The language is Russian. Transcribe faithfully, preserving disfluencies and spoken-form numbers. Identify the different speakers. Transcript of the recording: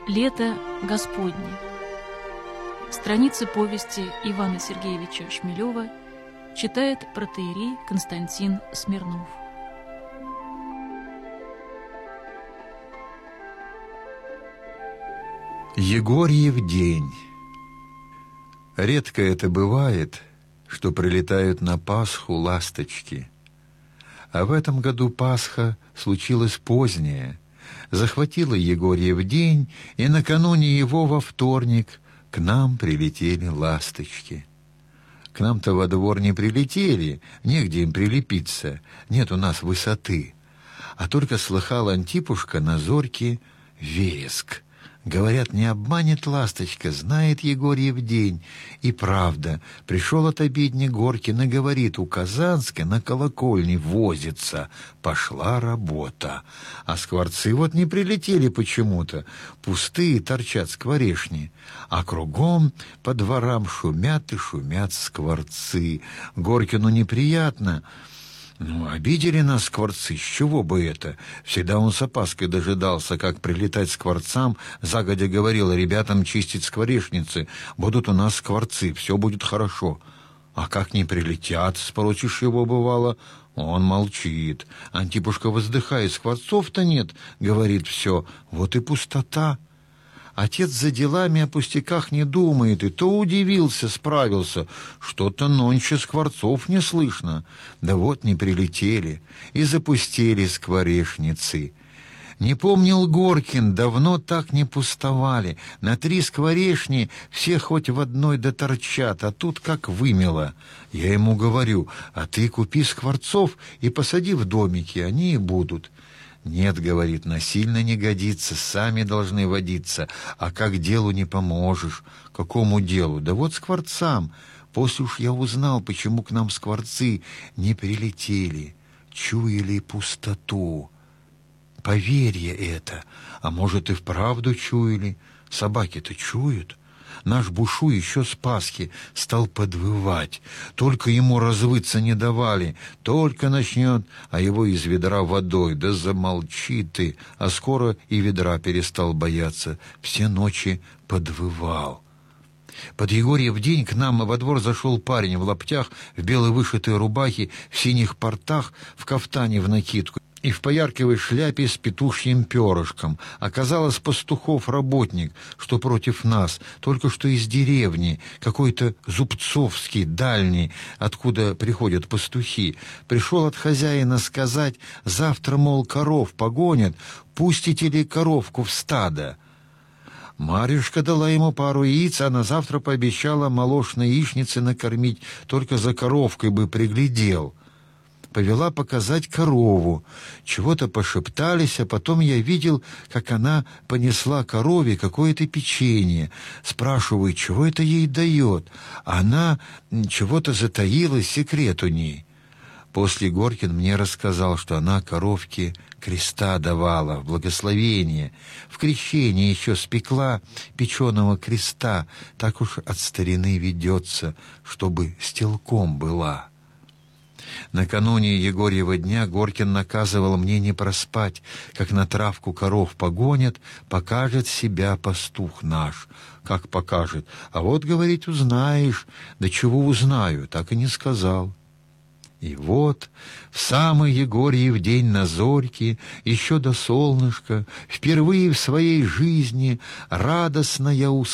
Speaker 1: Лето Господне. Страницы повести Ивана Сергеевича Шмелева читает протоиерей Константин Смирнов.
Speaker 2: Егорьев день. Редко это бывает, что прилетают на Пасху ласточки. А в этом году Пасха случилась поздняя, захватила Егорьев день, и накануне его во вторник к нам прилетели ласточки. К нам-то во двор не прилетели, негде им прилепиться, нет у нас высоты. А только слыхал Антипушка на зорьке вереск. Говорят, не обманет ласточка, знает Егорьев день. И правда, пришел от обедни Горкин и говорит, у Казанской на колокольне возится, пошла работа. А скворцы вот не прилетели почему-то, пустые торчат скворечни, а кругом по дворам шумят и шумят скворцы. Горкину неприятно. Ну, обидели нас скворцы, с чего бы это? Всегда он с опаской дожидался, как прилетать скворцам, загодя говорил ребятам чистить скворечницы. Будут у нас скворцы, все будет хорошо. А как не прилетят, спросишь его бывало, он молчит. Антипушка воздыхает, скворцов-то нет, говорит все, вот и пустота. Отец за делами о пустяках не думает, и то удивился, справился. Что-то нонче скворцов не слышно. Да вот не прилетели, и запустили скворечницы. Не помнил Горкин, давно так не пустовали. На три скворечни все хоть в одной доторчат, а тут как вымело. Я ему говорю, а ты купи скворцов и посади в домики, они и будут. «Нет, — говорит, — насильно не годится, сами должны водиться, а как делу не поможешь». «Какому делу?» «Да вот скворцам. После уж я узнал, почему к нам скворцы не прилетели, чуяли пустоту. Поверье это, а может и вправду чуяли, собаки-то чуют». Наш Бушу еще с Пасхи стал подвывать. Только ему развыться не давали. Только начнет, а его из ведра водой. Да замолчи ты. А скоро и ведра перестал бояться. Все ночи подвывал. Под Егорьев день к нам во двор зашел парень в лаптях, в белой вышитой рубахе, в синих портах, в кафтане в накидку и в поярковой шляпе с петушьим перышком. Оказалось, Пастухов работник, что против нас, только что из деревни, какой-то Зубцовский, дальний, откуда приходят пастухи. Пришел от хозяина сказать, завтра, мол, коров погонят, пустите ли коровку в стадо. Марьюшка дала ему пару яиц, а на завтра пообещала молочной яичницы накормить, только за коровкой бы приглядел. Повела показать корову. Чего-то пошептались, а потом я видел, как она понесла корове какое-то печенье. Спрашиваю, чего это ей дает? Она чего-то затаила, секрет у ней. После Горкин мне рассказал, что она коровке креста давала в благословение. В крещении еще спекла печеного креста. Так уж от старины ведется, чтобы с телком была. Накануне Егорьева дня Горкин наказывал мне не проспать, как на травку коров погонят, покажет себя пастух наш. Как покажет? А вот, говорить, узнаешь. Да чего узнаю, так и не сказал. И вот в самый Егорьев день на зорьке, еще до солнышка, впервые в своей жизни радостно я услышал,